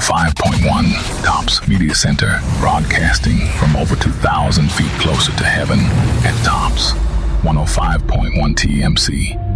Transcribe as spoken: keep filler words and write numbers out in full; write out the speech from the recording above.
five point one Tops Media Center, broadcasting from over two thousand feet closer to heaven at Tops one oh five point one T M C.